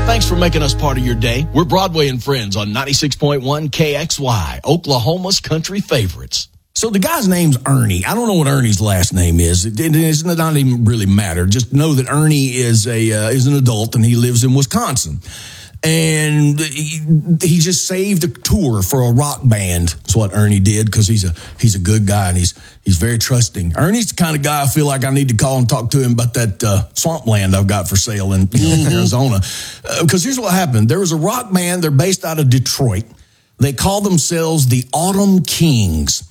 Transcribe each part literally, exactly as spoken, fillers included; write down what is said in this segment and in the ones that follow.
Thanks for making us part of your day. We're Broadway and Friends on ninety-six point one K X Y, Oklahoma's country favorites. So the guy's name's Ernie. I don't know what Ernie's last name is. It, it does not even really matter. Just know that Ernie is a uh, is an adult and he lives in Wisconsin. And he, he just saved a tour for a rock band. That's what Ernie did, because he's a he's a good guy and he's he's very trusting. Ernie's the kind of guy I feel like I need to call and talk to him about that uh, swampland I've got for sale in mm-hmm. Arizona. Because uh, here's what happened. There was a rock band. They're based out of Detroit. They call themselves the Autumn Kings.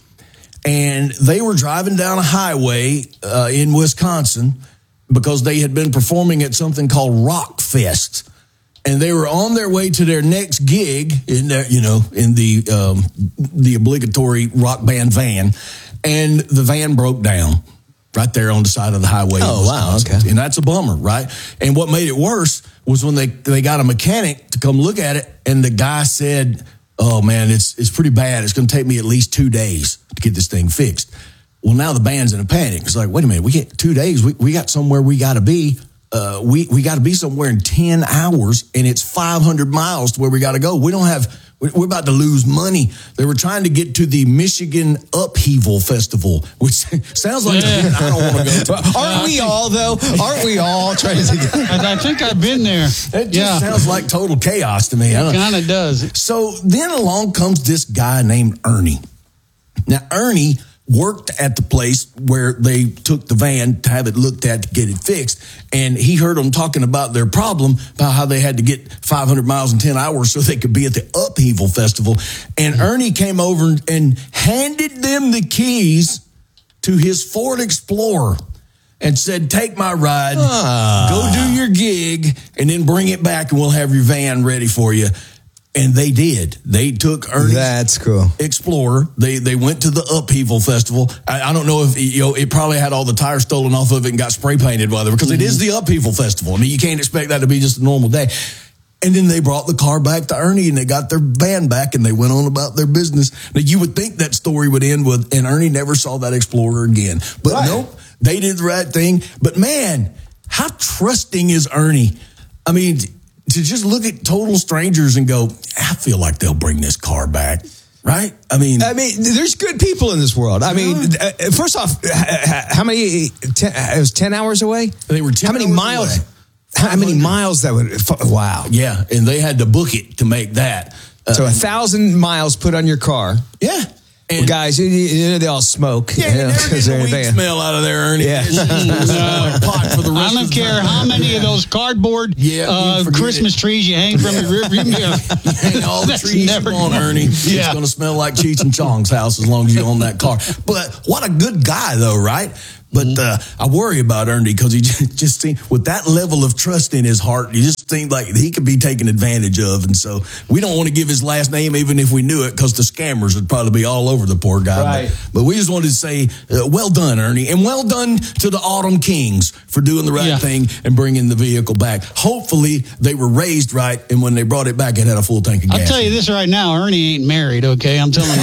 And they were driving down a highway uh, in Wisconsin because they had been performing at something called Rock Fest. And they were on their way to their next gig in their, you know, in the um, the obligatory rock band van, and the van broke down right there on the side of the highway. Oh, wow, okay. And that's a bummer, right? And what made it worse was when they, they got a mechanic to come look at it, and the guy said, "Oh man, it's it's pretty bad. It's going to take me at least two days to get this thing fixed." Well, now the band's in a panic. It's like, wait a minute, we get two days. We we got somewhere we got to be. Uh, we we got to be somewhere in ten hours, and it's five hundred miles to where we got to go. We don't have, we're about to lose money. They were trying to get to the Michigan Upheaval Festival, which sounds like yeah. I don't want to go to. Aren't we all, though? Aren't we all trying to get I think I've been there. It just yeah. sounds like total chaos to me. It kind of does. So then along comes this guy named Ernie. Now, Ernie worked at the place where they took the van to have it looked at to get it fixed. And he heard them talking about their problem, about how they had to get five hundred miles in ten hours so they could be at the Upheaval Festival. And Ernie came over and handed them the keys to his Ford Explorer and said, "Take my ride, ah. go do your gig, and then bring it back and we'll have your van ready for you." And they did. They took Ernie's That's cool. Explorer. They they went to the Upheaval Festival. I, I don't know if, you know, it probably had all the tires stolen off of it and got spray painted while they were, because mm-hmm. it is the Upheaval Festival. I mean, you can't expect that to be just a normal day. And then they brought the car back to Ernie and they got their van back and they went on about their business. Now, you would think that story would end with, and Ernie never saw that Explorer again. But right. nope, they did the right thing. But man, how trusting is Ernie? I mean, to just look at total strangers and go, I feel like they'll bring this car back, right? I mean, I mean, there's good people in this world. I mean, uh, first off, how many? Ten, it was ten hours away. They were ten how many hours miles? Away. How many miles that would? Wow. Yeah, and they had to book it to make that. Uh, so a thousand miles put on your car. Yeah. And well, guys, you, you know, they all smoke. Yeah, you know, never get the weed smell out of there, Ernie. Yeah. uh, pot for the rest I don't care how many of those cardboard yeah, uh, Christmas it. trees you hang from your rearview mirror. You hang all the trees on, Ernie. Yeah. It's going to smell like Cheech and Chong's house as long as you own that car. But what a good guy, though, right? But uh, I worry about Ernie because he just, just seemed, with that level of trust in his heart, he just seemed like he could be taken advantage of. And so we don't want to give his last name even if we knew it, because the scammers would probably be all over the poor guy. Right. But, but we just wanted to say, uh, well done, Ernie. And well done to the Autumn Kings for doing the right yeah. thing and bringing the vehicle back. Hopefully they were raised right, and when they brought it back, it had a full tank of gas. I'll tell you this right now, Ernie ain't married, okay? I'm telling you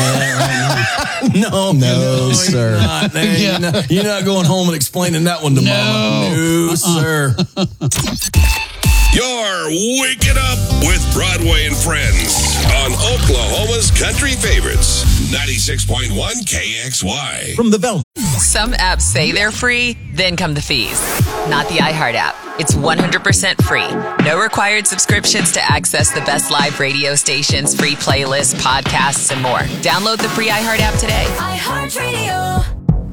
that right now. no, no, no, sir. You're not, man. yeah. you're, not, you're not going home and explaining that one to no. Mama. No, uh-uh. sir. You're waking up with Broadway and Friends on Oklahoma's Country Favorites, ninety-six point one K X Y. From the Bell. Some apps say they're free, then come the fees. Not the iHeart app. It's one hundred percent free. No required subscriptions to access the best live radio stations, free playlists, podcasts, and more. Download the free iHeart app today. iHeartRadio.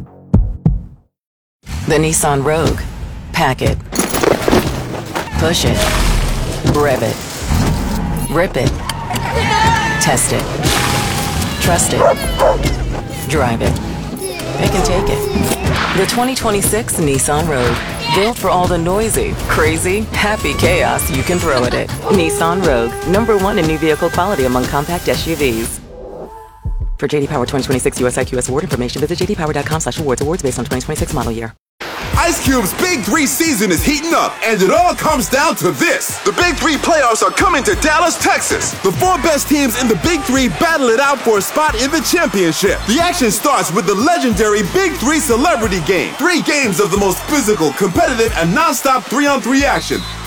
The Nissan Rogue. Pack it. Push it. Rev it. Rip it. Test it. Trust it. Drive it. Pick and take it. The twenty twenty-six Nissan Rogue. Built for all the noisy, crazy, happy chaos you can throw at it. Nissan Rogue. Number one in new vehicle quality among compact S U Vs. For J D Power twenty twenty-six U S I Q S award information, visit j d power dot com slash awards. Awards based on twenty twenty-six model year. Ice Cube's Big Three season is heating up, and it all comes down to this. The Big Three playoffs are coming to Dallas, Texas. The four best teams in the Big Three battle it out for a spot in the championship. The action starts with the legendary Big Three Celebrity Game. Three games of the most physical, competitive, and non-stop three-on-three action.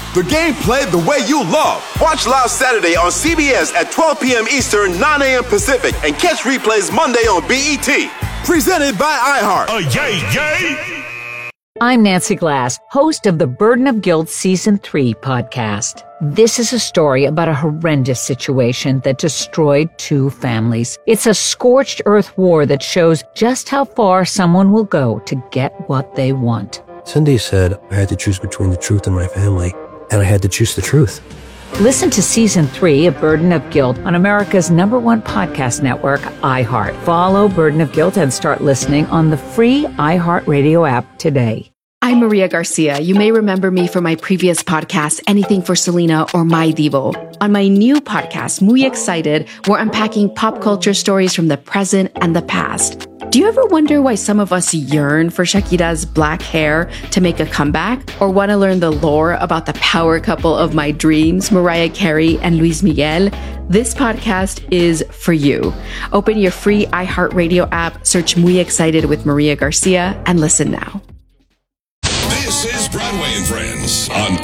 The game played the way you love. Watch live Saturday on C B S at twelve p.m. Eastern, nine a.m. Pacific, and catch replays Monday on B E T. Presented by iHeart. Oh, yay, yay! I'm Nancy Glass, host of the Burden of Guilt Season three podcast. This is a story about a horrendous situation that destroyed two families. It's a scorched earth war that shows just how far someone will go to get what they want. Cindy said I had to choose between the truth and my family, and I had to choose the truth. Listen to Season three of Burden of Guilt on America's number one podcast network, iHeart. Follow Burden of Guilt and start listening on the free iHeartRadio app today. I'm Maria Garcia. You may remember me from my previous podcast, Anything for Selena or My Divo. On my new podcast, Muy Excited, we're unpacking pop culture stories from the present and the past. Do you ever wonder why some of us yearn for Shakira's black hair to make a comeback? Or want to learn the lore about the power couple of my dreams, Mariah Carey and Luis Miguel? This podcast is for you. Open your free iHeartRadio app, search Muy Excited with Maria Garcia, and listen now. This is Broadway and Friends on